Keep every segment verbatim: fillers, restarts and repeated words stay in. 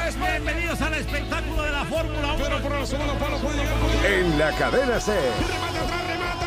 tardes, bienvenidos al espectáculo de la Fórmula uno. Pero por el segundo palo puede llegar. En la cadena SER. Remata atrás, remata.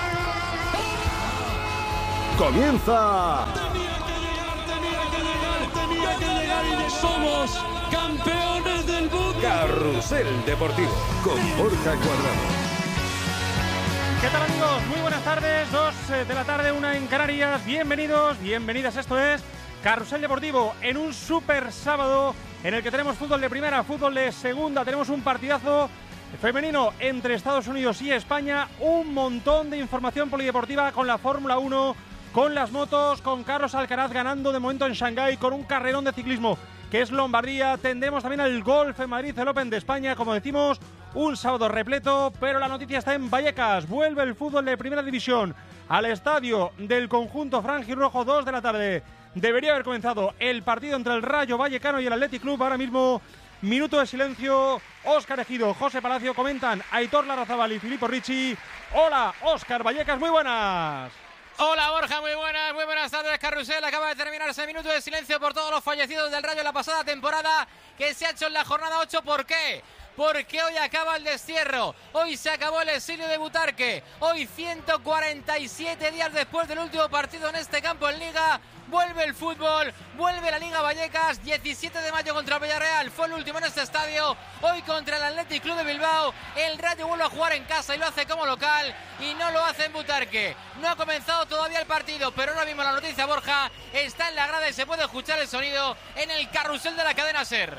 Comienza. Tenía que llegar, tenía que llegar, tenía que llegar y somos campeones del mundo. Carrusel Deportivo con Borja Cuadrado. ¿Qué tal, amigos? Muy buenas tardes, dos de la tarde, una en Canarias. Bienvenidos, bienvenidas, esto es Carrusel Deportivo en un super sábado en el que tenemos fútbol de primera, fútbol de segunda, tenemos un partidazo femenino entre Estados Unidos y España, un montón de información polideportiva con la Fórmula uno, con las motos, con Carlos Alcaraz ganando de momento en Shanghái, con un carrerón de ciclismo que es Lombardía. Tendremos también el golf en Madrid, el Open de España, como decimos, un sábado repleto, pero la noticia está en Vallecas. Vuelve el fútbol de primera división al estadio del conjunto franjirrojo, dos de la tarde. Debería haber comenzado el partido entre el Rayo Vallecano y el Athletic Club. Ahora mismo, minuto de silencio. Óscar Ejido, José Palacio comentan, Aitor Larrazábal y Filippo Ricci. Hola, Óscar Vallecas, muy buenas. Hola Borja, muy buenas, muy buenas tardes. Carrusel, acaba de terminarse el minuto de silencio por todos los fallecidos del Rayo en la pasada temporada que se ha hecho en la jornada ocho. ¿Por qué? Porque hoy acaba el destierro, hoy se acabó el exilio de Butarque, hoy ciento cuarenta y siete días después del último partido en este campo en Liga, vuelve el fútbol, vuelve la Liga Vallecas. Diecisiete de mayo contra el Villarreal fue el último en este estadio, hoy contra el Athletic Club de Bilbao, el Rayo vuelve a jugar en casa y lo hace como local y no lo hace en Butarque. No ha comenzado todavía el partido, pero ahora mismo la noticia, Borja, está en la grada y se puede escuchar el sonido en el carrusel de la cadena SER.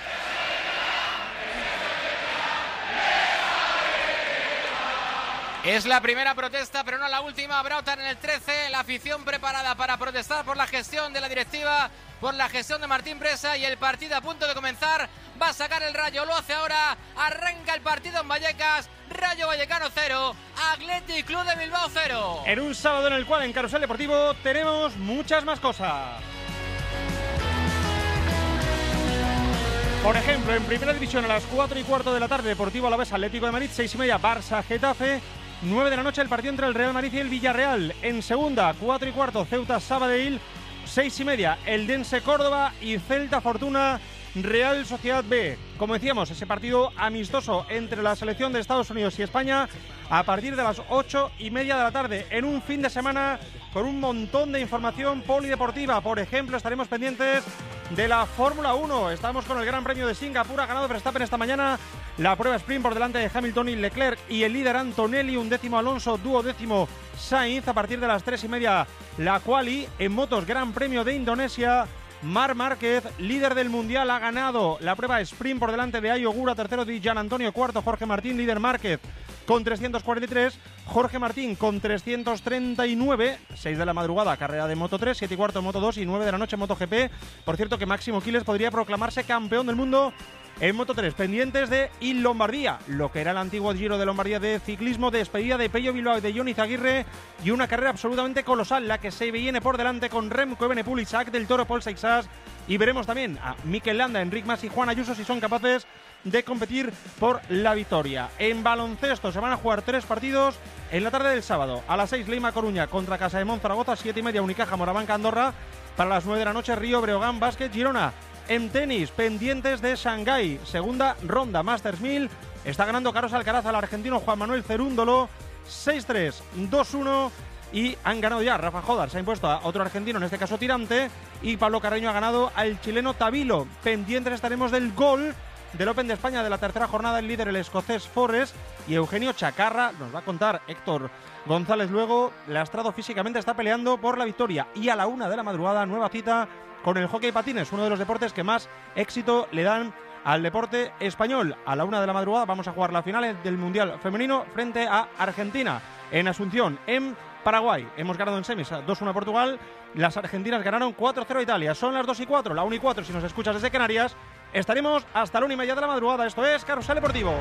Es la primera protesta, pero no la última. Habrá otra en el trece. La afición preparada para protestar por la gestión de la directiva, por la gestión de Martín Presa, y el partido a punto de comenzar. Va a sacar el Rayo, lo hace ahora. Arranca el partido en Vallecas. Rayo Vallecano cero, Athletic Club de Bilbao cero. En un sábado en el cual en Carrusel Deportivo tenemos muchas más cosas. Por ejemplo, en primera división a las cuatro y cuarto de la tarde, Deportivo Alavés Atlético de Madrid, seis y media, Barça Getafe. nueve de la noche el partido entre el Real Madrid y el Villarreal. En segunda, cuatro y cuarto, Ceuta Sabadell. seis y media, Eldense Córdoba y Celta Fortuna Real Sociedad B. Como decíamos, ese partido amistoso entre la selección de Estados Unidos y España a partir de las ocho y media de la tarde, en un fin de semana con un montón de información polideportiva. Por ejemplo, estaremos pendientes de la Fórmula uno. Estamos con el Gran Premio de Singapur. Ha ganado Verstappen esta mañana la prueba sprint por delante de Hamilton y Leclerc y el líder Antonelli, un décimo Alonso, duodécimo Sainz. A partir de las tres y media la quali. En motos, Gran Premio de Indonesia, Marc Márquez, líder del Mundial, ha ganado la prueba sprint por delante de Ayo Ogura, tercero Di Gian Antonio, cuarto Jorge Martín, líder Márquez con trescientos cuarenta y tres, Jorge Martín con trescientos treinta y nueve, seis de la madrugada, carrera de Moto tres, siete y cuarto Moto dos y nueve de la noche Moto G P. Por cierto que Máximo Quiles podría proclamarse campeón del mundo en Moto tres, pendientes de Il Lombardía, lo que era el antiguo Giro de Lombardía de ciclismo, despedida de Pello Bilbao y de Jon Izaguirre y una carrera absolutamente colosal, la que se viene por delante con Remco Evenepoel, Isaac del Toro, Paul Seixas, y veremos también a Mikel Landa, Enric Mas y Juan Ayuso si son capaces de competir por la victoria. En baloncesto se van a jugar tres partidos en la tarde del sábado. A las seis, Leima Coruña contra Casa de Monzaragoza, siete y media, Unicaja Morabanca Andorra. Para las nueve de la noche, Río Breogán Básquet Girona. En tenis, pendientes de Shanghái, segunda ronda, Masters mil. Está ganando Carlos Alcaraz al argentino Juan Manuel Cerúndolo, seis tres, dos uno. Y han ganado ya Rafa Jodar, se ha impuesto a otro argentino, en este caso Tirante. Y Pablo Carreño ha ganado al chileno Tabilo. Pendientes estaremos del gol del Open de España de la tercera jornada, el líder el escocés Forrest, y Eugenio Chacarra, nos va a contar Héctor González luego, lastrado físicamente, está peleando por la victoria. Y a la una de la madrugada, nueva cita con el hockey patines, uno de los deportes que más éxito le dan al deporte español. A la una de la madrugada vamos a jugar la final del Mundial Femenino frente a Argentina en Asunción, en Paraguay. Hemos ganado en semis dos uno a Portugal, las argentinas ganaron cuatro cero a Italia. Son las dos y cuatro, la una y cuatro si nos escuchas desde Canarias. Estaremos hasta la una y media de la madrugada. Esto es Carrusel Deportivo.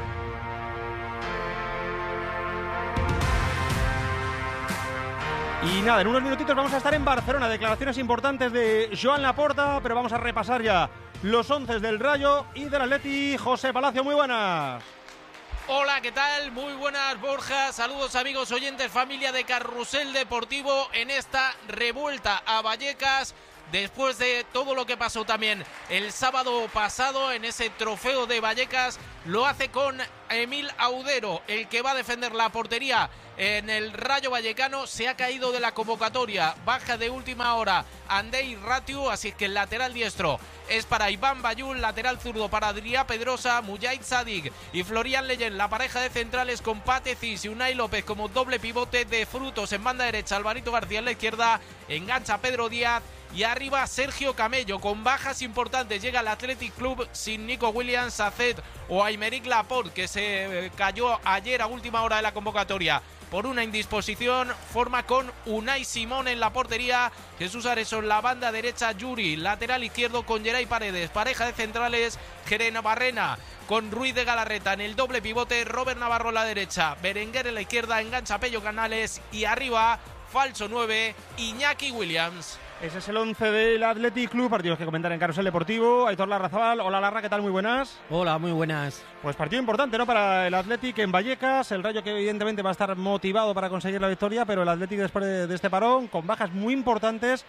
Y nada, en unos minutitos vamos a estar en Barcelona. Declaraciones importantes de Joan Laporta, pero vamos a repasar ya los once del Rayo y del Atleti. José Palacio, muy buenas. Hola, ¿qué tal? Muy buenas, Borja. Saludos, amigos oyentes, familia de Carrusel Deportivo en esta revuelta a Vallecas después de todo lo que pasó también el sábado pasado en ese trofeo de Vallecas, lo hace con Emil Audero, el que va a defender la portería en el Rayo Vallecano. Se ha caído de la convocatoria, baja de última hora Andrei Ratiu, así que el lateral diestro es para Iván Bayul, lateral zurdo para Adrià Pedrosa, Mujahid Sadik y Florian Leyen, la pareja de centrales con Pate Cis y Unai López como doble pivote. De Frutos en banda derecha, Alvarito García en la izquierda, engancha Pedro Díaz y arriba Sergio Camello. Con bajas importantes llega el Athletic Club sin Nico Williams, Sacet o Aymeric Laporte, que se cayó ayer a última hora de la convocatoria por una indisposición. Forma con Unai Simón en la portería, Jesús Areso en la banda derecha, Yuri lateral izquierdo con Geray Paredes, pareja de centrales Jerena Barrena con Ruiz de Galarreta en el doble pivote, Robert Navarro en la derecha, Berenguer en la izquierda, engancha Pello Canales y arriba falso nueve Iñaki Williams. Ese es el once del Athletic Club, partidos que comentar en Carrusel Deportivo. Aitor Larrazabal, hola Larra, ¿qué tal? Muy buenas. Hola, muy buenas. Pues partido importante, ¿no? Para el Athletic en Vallecas, el Rayo que evidentemente va a estar motivado para conseguir la victoria, pero el Athletic después de, de este parón, con bajas muy importantes,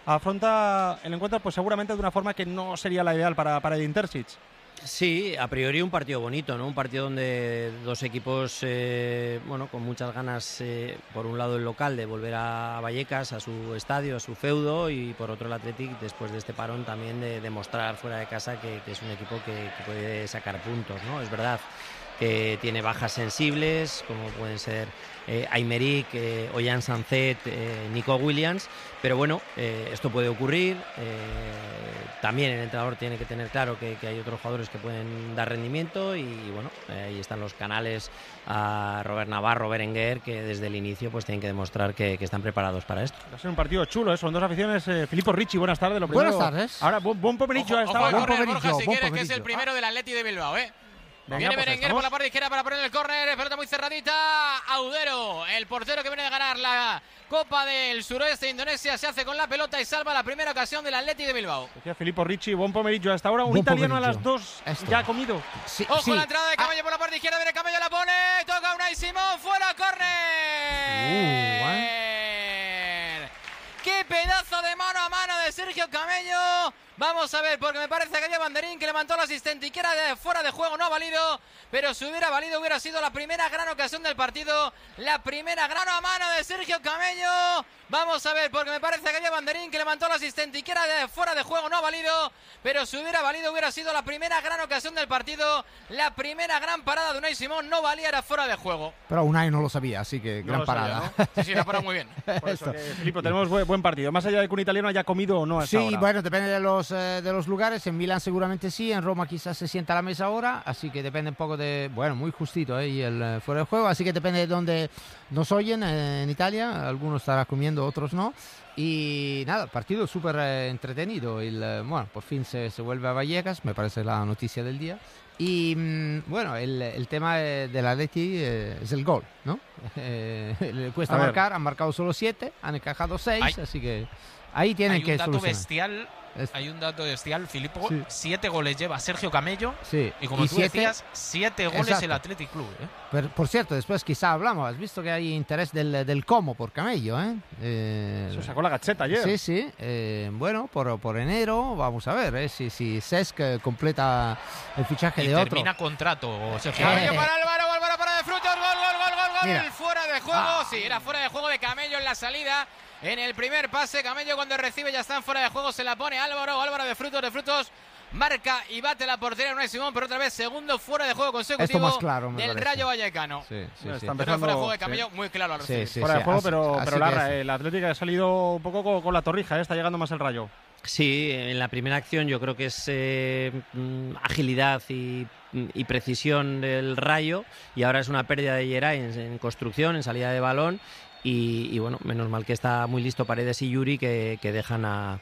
afronta el encuentro pues seguramente de una forma que no sería la ideal para, para Edin Terzic. Sí, a priori un partido bonito, ¿no? Un partido donde dos equipos, eh, bueno, con muchas ganas, eh, por un lado el local de volver a Vallecas, a su estadio, a su feudo, y por otro el Athletic, después de este parón, también de demostrar fuera de casa que, que es un equipo que, que puede sacar puntos, ¿no? Es verdad que tiene bajas sensibles, como pueden ser eh, Aymeric, eh, Ollán Sancet, eh, Nico Williams, pero bueno, eh, esto puede ocurrir. Eh, también el entrenador tiene que tener claro que, que hay otros jugadores que pueden dar rendimiento y, y bueno, eh, ahí están los canales a Robert Navarro, Berenguer, que desde el inicio pues tienen que demostrar que, que están preparados para esto. Va a ser un partido chulo, ¿eh? Son dos aficiones. eh, Filippo Ricci, buenas tardes. Lo primero, buenas tardes. Ahora, buen, buen Pomeriggio. Ojo, ojo, correr, Borja, si quieres, que es el primero del Atleti de Bilbao, ¿eh? Venga, viene pues Berenguer por la parte izquierda para poner el córner, pelota muy cerradita. Audero, el portero que viene de ganar la Copa del Suroeste de Indonesia, se hace con la pelota y salva la primera ocasión del Atleti de Bilbao. Decía Filippo Ricci, buen Pomeriggio hasta ahora, un Buen italiano pomeriggio. a las dos, Esto. ya ha comido. Sí, Ojo sí. la entrada de Camello por la parte izquierda, viene Camello, la pone, toca Unai Simón, fuera, córner. Uh, ¡Qué pedazo de mano a mano de Sergio Camello! Vamos a ver, porque me parece que había banderín que levantó al asistente y que era de fuera de juego, no ha valido, pero si hubiera valido hubiera sido la primera gran ocasión del partido, la primera gran a mano de Sergio Camello. Vamos a ver, porque me parece que había banderín que levantó al asistente y que era de fuera de juego, no ha valido, pero si hubiera valido hubiera sido la primera gran ocasión del partido, la primera gran parada de Unai Simón, no valía, era fuera de juego. Pero Unai no lo sabía, así que No gran lo sabía, parada. ¿no? Sí, sí, la paró muy bien. Por eso que, Filippo, tenemos buen, buen partido. Más allá de que un italiano haya comido o no hasta Sí, ahora. bueno, depende de los, eh, de los lugares. En Milán seguramente sí, en Roma quizás se sienta a la mesa ahora, así que depende un poco de, bueno, muy justito eh, y el eh, fuera de juego, así que depende de dónde nos oyen eh, en Italia, algunos estarán comiendo, otros no. Y nada, partido súper eh, entretenido. El, eh, bueno, por fin se, se vuelve a Vallecas, me parece la noticia del día. Y mm, bueno, el, el tema eh, del Atleti eh, es el gol, ¿no? Eh, le cuesta A ver. marcar, han marcado solo siete, han encajado seis, Hay- así que ahí tienen Hay que un dato solucionar. bestial, Es- hay un dato bestial, Filippo, Sí. siete goles lleva Sergio Camello Sí, y como y tú siete- decías, siete goles Exacto. el Athletic Club, ¿eh? Pero, por cierto, después quizá hablamos, has visto que hay interés del, del Como por Camello, ¿eh? Eh, Se sacó la gacheta ayer. Sí, sí. eh, bueno, por, por enero vamos a ver eh, si, si Cesc eh, completa el fichaje Y de otro. termina contrato Sergio Eh, Camello Camello. para Álvaro, Álvaro para De Frutos, gol, gol, gol, gol, gol, Mira. fuera de juego, sí, era fuera de juego de Camello en la salida, en el primer pase, Camello cuando recibe ya está en fuera de juego, se la pone Álvaro, Álvaro De Frutos, De Frutos, marca y bate la portería Unai Simón, pero otra vez segundo fuera de juego consecutivo Esto más claro, me del parece. Rayo Vallecano. Sí, sí, Está sí. empezando- Pero fuera de juego de sí. Camello, muy claro al Sí, recibir. sí, Fuera de sí, juego, así- pero, así pero que Larra, sí. el Atlético ha salido un poco con, con la torrija, ¿eh? Está llegando más el Rayo. Sí, en la primera acción yo creo que es eh, mm, agilidad y, y precisión del Rayo, y ahora es una pérdida de Geray en, en construcción, en salida de balón, y, y bueno, menos mal que está muy listo Paredes y Yuri que, que dejan a,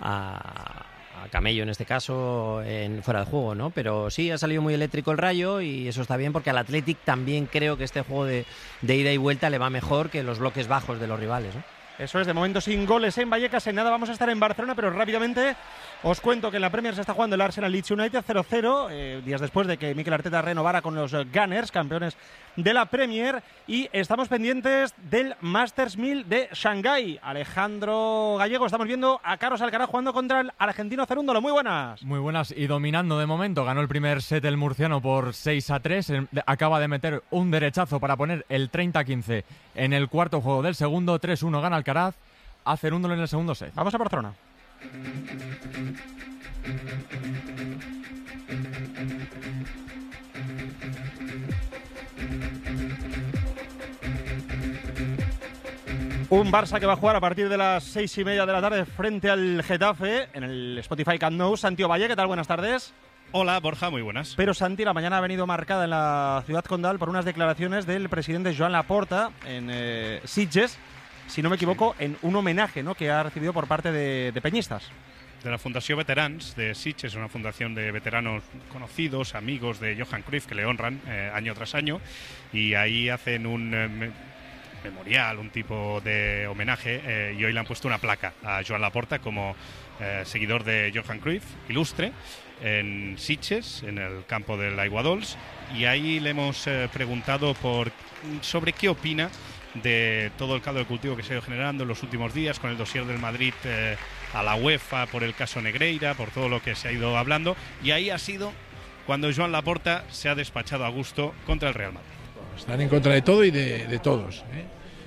a, a Camello en este caso en, fuera de juego, ¿no? Pero sí, ha salido muy eléctrico el Rayo y eso está bien porque al Athletic también creo que este juego de, de ida y vuelta le va mejor que los bloques bajos de los rivales, ¿no? Eso es, de momento sin goles en Vallecas. En nada vamos a estar en Barcelona, pero rápidamente os cuento que en la Premier se está jugando el Arsenal Leeds United cero cero, eh, días después de que Mikel Arteta renovara con los Gunners, campeones de la Premier, y estamos pendientes del Masters mil de Shanghái. Alejandro Gallego, estamos viendo a Carlos Alcaraz jugando contra el argentino Cerúndolo. Muy buenas. Muy buenas y dominando de momento. Ganó el primer set el murciano por seis a tres. Acaba de meter un derechazo para poner el treinta a quince en el cuarto juego del segundo. tres uno gana Alcaraz a Cerúndolo en el segundo set. Vamos a Barcelona. Un Barça que va a jugar a partir de las seis y media de la tarde frente al Getafe en el Spotify Camp Nou. Santi Ovalle, ¿qué tal? Buenas tardes. Hola, Borja, muy buenas. Pero Santi, la mañana ha venido marcada en la ciudad condal por unas declaraciones del presidente Joan Laporta en eh, Sitges, si no me equivoco, sí. en un homenaje, ¿no?, que ha recibido por parte de, de peñistas. De la Fundación Veterans de Sitges, una fundación de veteranos conocidos, amigos de Johan Cruyff, que le honran eh, año tras año, y ahí hacen un eh, me memorial, un tipo de homenaje, eh, y hoy le han puesto una placa a Joan Laporta como eh, seguidor de Johan Cruyff, ilustre, en Sitges, en el campo del Aiguadols, y ahí le hemos eh, preguntado por sobre qué opina de todo el caldo de cultivo que se ha ido generando en los últimos días con el dossier del Madrid eh, a la UEFA por el caso Negreira, por todo lo que se ha ido hablando, y ahí ha sido cuando Joan Laporta se ha despachado a gusto contra el Real Madrid. Están en contra de todo y de, de todos, ¿eh?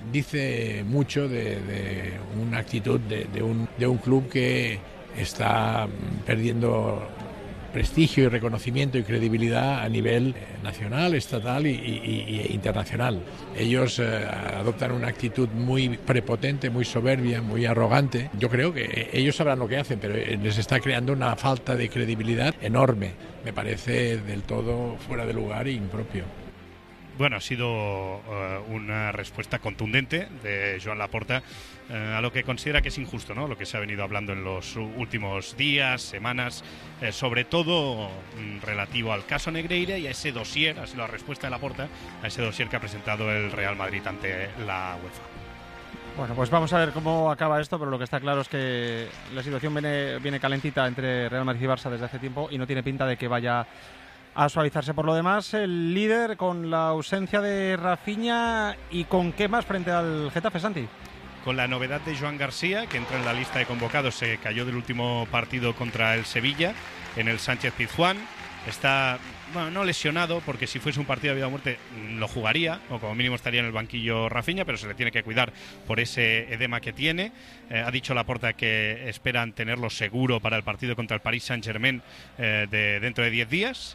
Dice mucho de, de una actitud de, de, un, de un club que está perdiendo prestigio y reconocimiento y credibilidad a nivel nacional, estatal y, y, y internacional. Ellos eh, adoptan una actitud muy prepotente, muy soberbia, muy arrogante. Yo creo que ellos sabrán lo que hacen, pero les está creando una falta de credibilidad enorme. Me parece del todo fuera de lugar e impropio. Bueno, ha sido uh, una respuesta contundente de Joan Laporta uh, a lo que considera que es injusto, ¿no? Lo que se ha venido hablando en los últimos días, semanas, eh, sobre todo mm, relativo al caso Negreira y a ese dossier, ha sido la respuesta de Laporta a ese dossier que ha presentado el Real Madrid ante la UEFA. Bueno, pues vamos a ver cómo acaba esto, pero lo que está claro es que la situación viene, viene calentita entre Real Madrid y Barça desde hace tiempo y no tiene pinta de que vaya a suavizarse. Por lo demás, el líder con la ausencia de Rafinha y con qué más frente al Getafe, Santi. Con la novedad de Joan García, que entra en la lista de convocados, se cayó del último partido contra el Sevilla en el Sánchez Pizjuán. Está, bueno, no lesionado, porque si fuese un partido de vida o muerte lo jugaría, o como mínimo estaría en el banquillo Rafinha, pero se le tiene que cuidar por ese edema que tiene. Eh, ha dicho Laporta que esperan tenerlo seguro para el partido contra el Paris Saint-Germain eh, de dentro de diez días.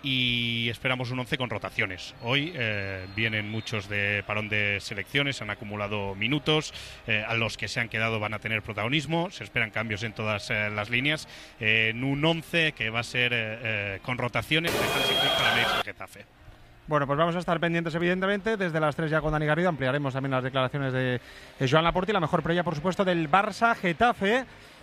Y esperamos un once con rotaciones. Hoy eh, vienen muchos de parón de selecciones, han acumulado minutos, eh, a los que se han quedado van a tener protagonismo, se esperan cambios en todas eh, las líneas, eh, en un once que va a ser eh, eh, con rotaciones de Hansi Flick para medirse el Getafe. Bueno, pues vamos a estar pendientes, evidentemente. Desde las tres ya con Dani Garrido ampliaremos también las declaraciones de Joan Laporta y la mejor previa, por supuesto, del Barça-Getafe.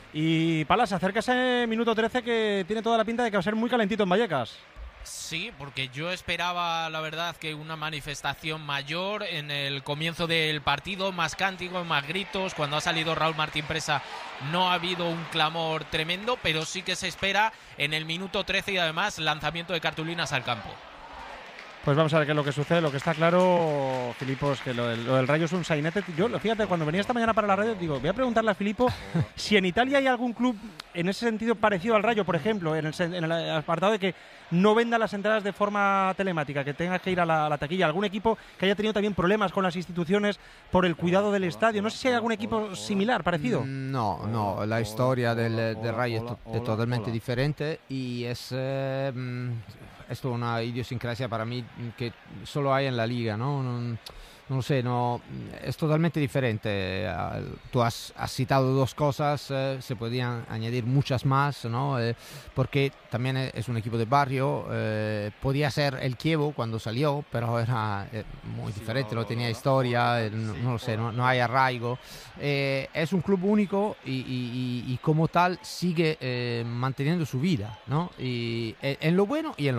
Y Palas, acerca ese minuto trece que tiene toda la pinta de que va a ser muy calentito en Vallecas. Sí, porque yo esperaba, la verdad, que una manifestación mayor en el comienzo del partido, más cánticos, más gritos. Cuando ha salido Raúl Martín Presa no ha habido un clamor tremendo, pero sí que se espera en el minuto trece y además lanzamiento de cartulinas al campo. Pues vamos a ver qué es lo que sucede. Lo que está claro, Filipo, es que lo del, lo del Rayo es un sainete. Yo, fíjate, cuando venía esta mañana para la radio, digo, voy a preguntarle a Filipo si en Italia hay algún club en ese sentido parecido al Rayo, por ejemplo, en el, en el apartado de que no venda las entradas de forma telemática, que tengas que ir a la, a la taquilla. Algún equipo que haya tenido también problemas con las instituciones por el cuidado del estadio. No sé si hay algún equipo similar, parecido. No, no, la historia del, del Rayo es, to es totalmente diferente y es... Eh, esto es una idiosincrasia para mí que solo hay en la liga, ¿no? No, no lo sé, no, es totalmente diferente. Tú has, has citado dos cosas, eh, se podían añadir muchas más, ¿no? Eh, porque también es un equipo de barrio, eh, podía ser el Chievo cuando salió, pero era eh, muy diferente, no tenía historia, eh, no, no lo sé, no, no hay arraigo. Eh, es un club único y, y, y, y como tal sigue eh, manteniendo su vida, ¿no? Y, en lo bueno y en lo malo.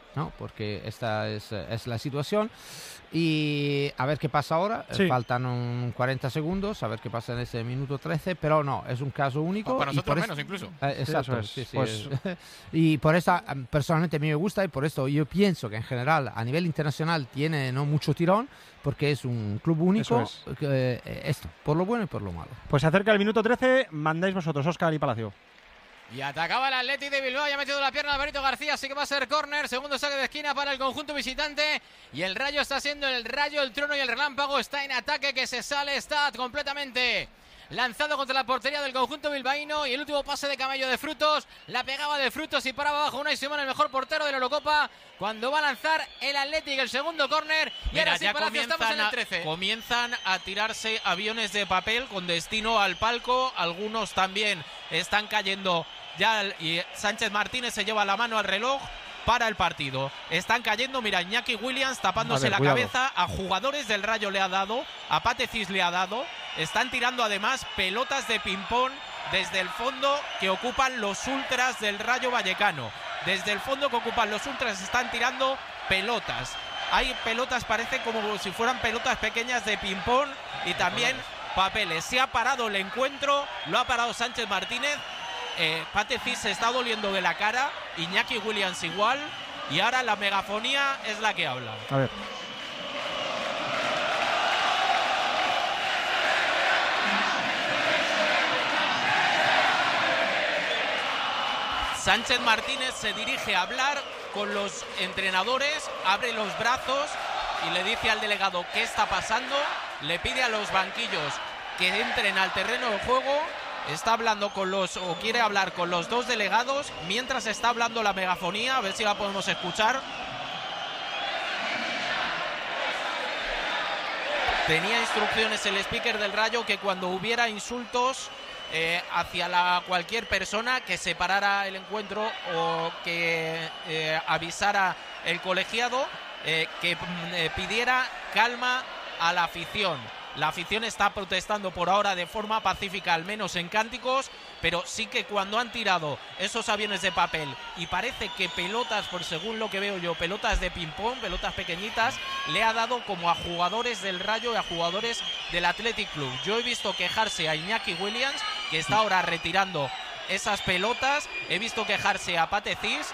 ¿no? Porque esta es, es la situación. Y a ver qué pasa ahora. Sí. Faltan un cuarenta segundos, a ver qué pasa en ese minuto trece, pero no, es un caso único. Para y nosotros por menos es- incluso. Eh, exacto, Sí, sí, eso sí, es. es- Pues- y por eso personalmente a mí me gusta y por esto yo pienso que en general a nivel internacional tiene no mucho tirón porque es un club único. Eso que, eh, esto, por lo bueno y por lo malo. Pues se acerca el minuto trece, mandáis vosotros, Óscar y Palacio. Y atacaba el Athletic de Bilbao, ya ha metido la pierna Alvarito García, así que va a ser córner, segundo saque de esquina para el conjunto visitante. Y el Rayo está siendo el Rayo, el Trueno y el Relámpago, está en ataque que se sale, está completamente lanzado contra la portería del conjunto bilbaíno. Y el último pase de Camello de Frutos, la pegaba de Frutos y paraba abajo Unai Simón, el mejor portero de la Eurocopa, cuando va a lanzar el Athletic el segundo córner. Y Mira, ahora sí, ya Palacio, estamos en el a, trece. comienzan a tirarse aviones de papel con destino al palco. Algunos también están cayendo ya y Sánchez Martínez se lleva la mano al reloj para el partido. Están cayendo, mira, Iñaki Williams tapándose A ver, la cuidado. cabeza. A jugadores del Rayo le ha dado, a Patecis le ha dado. Están tirando además pelotas de ping-pong desde el fondo que ocupan los ultras del Rayo Vallecano. Desde el fondo que ocupan los ultras están tirando pelotas. Hay pelotas, parece como si fueran pelotas pequeñas de ping-pong y también papeles. Se ha parado el encuentro, lo ha parado Sánchez Martínez. Eh, Patecis se está doliendo de la cara, Iñaki Williams igual, y ahora la megafonía es la que habla. A ver. Sánchez Martínez se dirige a hablar con los entrenadores, abre los brazos y le dice al delegado qué está pasando, le pide a los banquillos que entren al terreno de juego. Está hablando con los, o quiere hablar con los dos delegados, mientras está hablando la megafonía, a ver si la podemos escuchar. Tenía instrucciones el speaker del Rayo que cuando hubiera insultos eh, hacia la, cualquier persona que separara el encuentro o que eh, avisara el colegiado, eh, que eh, pidiera calma a la afición. La afición está protestando por ahora de forma pacífica, al menos en cánticos, pero sí que cuando han tirado esos aviones de papel y parece que pelotas, por según lo que veo yo, pelotas de ping-pong, pelotas pequeñitas, le ha dado como a jugadores del Rayo y a jugadores del Athletic Club. Yo he visto quejarse a Iñaki Williams, que está ahora retirando esas pelotas. He visto quejarse a Patecis.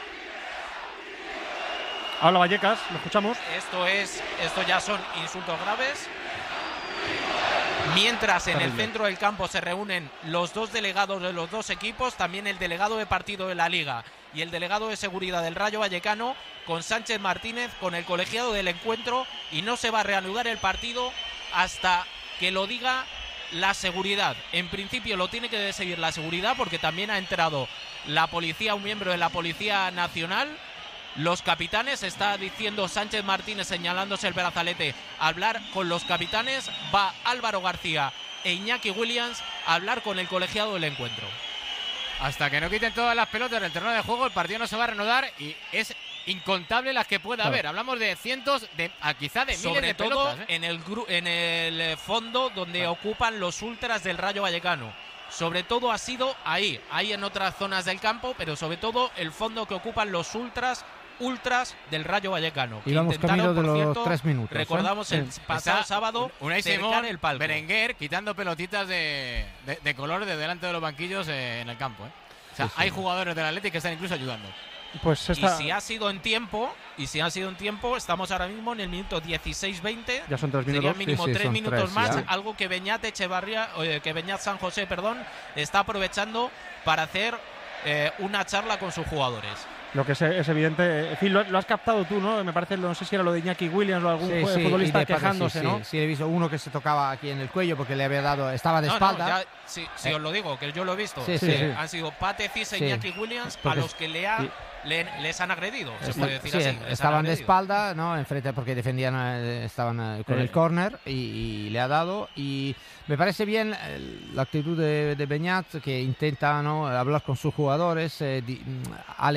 Habla Vallecas, lo escuchamos. Esto es, esto ya son insultos graves. Mientras en el Terrible. centro del campo se reúnen los dos delegados de los dos equipos, también el delegado de partido de la Liga y el delegado de seguridad del Rayo Vallecano, con Sánchez Martínez, con el colegiado del encuentro, y no se va a reanudar el partido hasta que lo diga la seguridad. En principio lo tiene que decidir la seguridad porque también ha entrado la policía, un miembro de la Policía Nacional. Los capitanes, está diciendo Sánchez Martínez señalándose el brazalete, a hablar con los capitanes. Va Álvaro García e Iñaki Williams a hablar con el colegiado del encuentro. Hasta que no quiten todas las pelotas del terreno de juego, el partido no se va a reanudar y es incontable las que pueda Claro. haber. Hablamos de cientos, de a quizá de miles Sobre de todo pelotas. ¿eh? en el gru- en el eh, fondo donde Claro. ocupan los ultras del Rayo Vallecano. Sobre todo ha sido ahí, ahí en otras zonas del campo, pero sobre todo el fondo que ocupan los ultras ultras del Rayo Vallecano. Y que vamos intentaron, camino de por los cierto, tres minutos, ¿eh? recordamos el Sí. pasado Está sábado Unai cercar Simón, el palco. Berenguer quitando pelotitas de, de, de color de delante de los banquillos eh, en el campo. ¿eh? O sea, Sí, sí. hay jugadores del Athletic que están incluso ayudando. Pues Y esta... si ha sido en tiempo, y si ha sido en tiempo, estamos ahora mismo en el minuto dieciséis veinte. Ya son tres Serían minutos. mínimo Sí, sí, tres son minutos tres, más, ya. algo que Beñat Echevarría, eh, que Beñat San José, perdón, está aprovechando para hacer eh, una charla con sus jugadores. Lo que es, es evidente. En fin, lo, lo has captado tú, ¿no? Me parece, no sé si era lo de Iñaki Williams o algún Sí, jue- sí, futbolista y de parte, quejándose, sí, ¿no? Sí, sí, he visto uno que se tocaba aquí en el cuello porque le había dado, estaba de No, espalda. no, ya, sí, sí, Eh. os lo digo, que yo lo he visto. Sí, sí, sí. Han sido Patecis e Sí. Iñaki Williams a Porque- los que le ha, sí. le- les han agredido, se Esta- puede decir sí, así. les han estaban de agredido. espalda, ¿no? Enfrente porque defendían, eh, estaban eh, con Eh. el córner y, y le ha dado. Y me parece bien eh, la actitud de, de Beñat, que intenta, ¿no?, hablar con sus jugadores, eh, di- mm, alejarle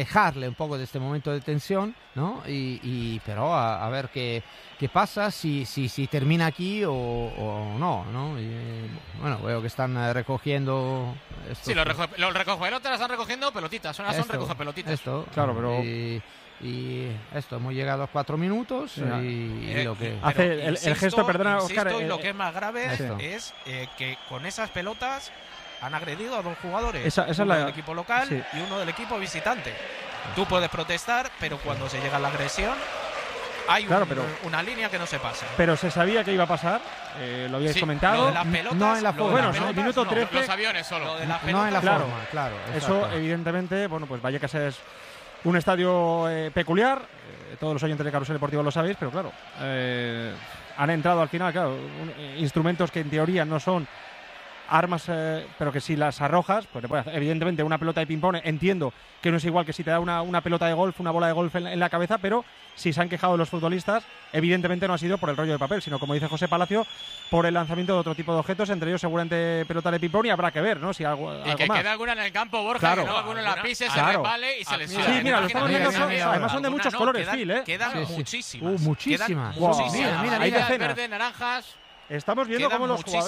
un poco de este momento de tensión, ¿no? Y, y pero a, a ver qué, qué pasa, si, si, si termina aquí o, o no, ¿no? Y, bueno, veo que están eh, recogiendo... Sí, los, reco los recogepelotas están recogiendo pelotitas, son, son recogepelotitas. Esto, claro, pero... Y, y esto, hemos llegado a cuatro minutos y, y eh, lo que... Hace el, insisto, el gesto, perdona, insisto, Óscar... y Eh, lo que es más grave esto. es eh, que con esas pelotas han agredido a dos jugadores, esa, esa uno es la... del equipo local sí. y uno del equipo visitante. Tú puedes protestar, pero cuando se llega a la agresión hay claro, un, pero, una línea que no se pasa. Pero se sabía que iba a pasar, eh, lo habíais sí, comentado. Lo de las pelotas, no en la forma. Bueno, pelotas, el minuto no, trece... Los aviones solo. Lo de las no pelotas, en la claro, forma, claro. Eso, exacto. evidentemente, bueno, pues Vallecas es un estadio eh, peculiar. Eh, todos los oyentes de Carrusel Deportivo lo sabéis, pero claro, eh, han entrado al final, claro, un, eh, instrumentos que en teoría no son armas, eh, pero que si las arrojas, pues te puede hacer. Evidentemente, una pelota de ping-pong, entiendo que no es igual que si te da una, una pelota de golf, una bola de golf en la, en la cabeza, pero si se han quejado los futbolistas, evidentemente no ha sido por el rollo de papel, sino, como dice José Palacio, por el lanzamiento de otro tipo de objetos, entre ellos seguramente pelota de ping-pong, y habrá que ver, ¿no? Si algo, y algo que más. quede alguna en el campo, Borja, Claro. que no alguno la pise, se Claro. resbale y se les Sí, mira, lo estamos viendo, son- además son de muchos no, colores, quedan, Phil, ¿eh? Quedan Sí, sí. muchísimas. Uh, muchísimas. Quedan Wow. muchísimas. Mira, mira, Hay mira. decenas. verde, naranjas. Estamos viendo Quedan cómo los muchísimas.